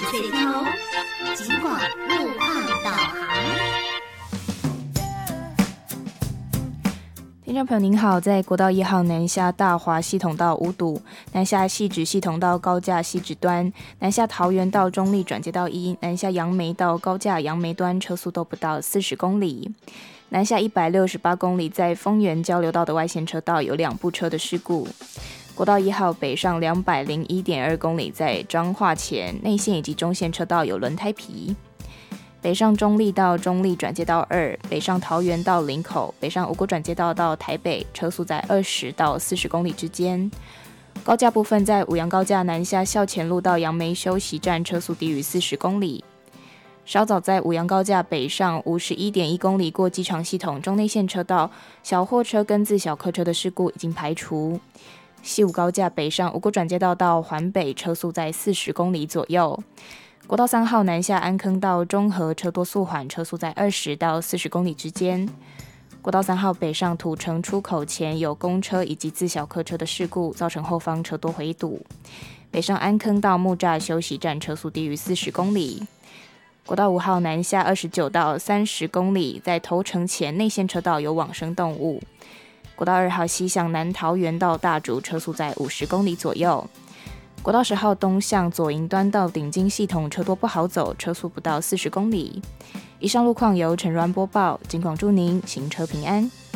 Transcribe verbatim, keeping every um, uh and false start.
水头，尽管路况导航。 听众朋友您好，在国道一号南下大华系统道五堵，南下汐止系统道高架汐止端，南下桃园道中立转接道一，南下杨梅道高架杨梅端车速都不到四十公里。南下一百六十八公里，在丰原交流道的外线车道有两部车的事故。国道一号北上两百零一点二公里，在彰化前内线以及中线车道有轮胎皮。北上中立到中立转接道二，北上桃园到林口，北上五股转接道到台北，车速在二十到四十公里之间。高架部分在五杨高架南下校前路到杨梅休息站，车速低于四十公里。稍早在五杨高架北上五十一点一公里过机场系统中内线车道，小货车跟自小客车的事故已经排除。西五高架北上五股转接道到环北，车速在四十公里左右。国道三号南下安坑到中和，车多速缓，车速在二十到四十公里之间。国道三号北上土城出口前有公车以及自小客车的事故，造成后方车多回堵。北上安坑到木栅休息站，车速低于四十公里。国道五号南下二十九到三十公里，在头城前内线车道有往生动物。国道二号西向南桃园到大竹，车速在五十公里左右。国道十号东向左营端到顶金系统，车多不好走，车速不到四十公里。以上路况由陈软播报，尽管祝您行车平安。